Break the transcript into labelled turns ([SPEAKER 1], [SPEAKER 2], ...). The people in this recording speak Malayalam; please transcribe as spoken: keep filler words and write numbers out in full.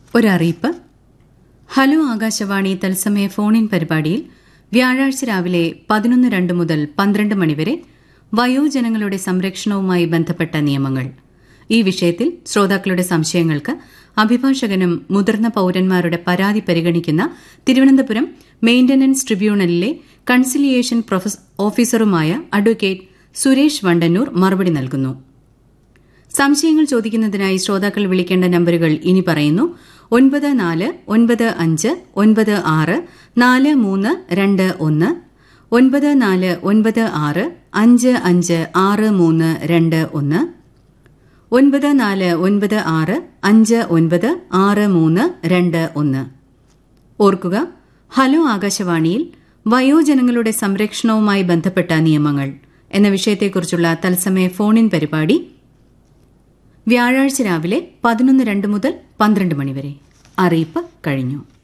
[SPEAKER 1] ഒരറിയിപ്പ്. ഹലോ ആകാശവാണി തത്സമയ ഫോണിൻ പരിപാടിയിൽ വ്യാഴാഴ്ച രാവിലെ പതിനൊന്ന് രണ്ട് മുതൽ പന്ത്രണ്ട് മണിവരെ വയോജനങ്ങളുടെ സംരക്ഷണവുമായി ബന്ധപ്പെട്ട നിയമങ്ങൾ. ഈ വിഷയത്തിൽ ശ്രോതാക്കളുടെ സംശയങ്ങൾക്ക് അഭിഭാഷകനും മുതിർന്ന പൌരന്മാരുടെ പരാതി പരിഗണിക്കുന്ന Thiruvananthapuram maintenance ട്രിബ്യൂണലിലെ conciliation ഓഫീസറുമായ advocate Suresh Vandannur മറുപടി നൽകുന്നു. സംശയങ്ങൾ ചോദിക്കുന്നതിനായി ശ്രോതാക്കൾ വിളിക്കേണ്ട നമ്പരുകൾ ഇനി പറയുന്നു. ഒൻപത് നാല് ഒൻപത് അഞ്ച് ഒൻപത് ആറ് നാല് മൂന്ന് രണ്ട് ഒന്ന്, ഒൻപത് നാല് ഒൻപത് ആറ് അഞ്ച് അഞ്ച് ആറ് മൂന്ന് രണ്ട് ഒന്ന്, ഒൻപത് നാല് ഒൻപത് ആറ് അഞ്ച് ഒൻപത് ആറ് മൂന്ന് രണ്ട് ഒന്ന്. ഓർക്കുക, ഹലോ ആകാശവാണിയിൽ വയോജനങ്ങളുടെ സംരക്ഷണവുമായി ബന്ധപ്പെട്ട നിയമങ്ങൾ എന്ന വിഷയത്തെക്കുറിച്ചുള്ള തത്സമയ ഫോണിൻ പരിപാടി വ്യാഴാഴ്ച രാവിലെ പതിനൊന്ന് രണ്ട് മുതൽ പന്ത്രണ്ട് മണിവരെ. അറിയിപ്പ് കഴിഞ്ഞു.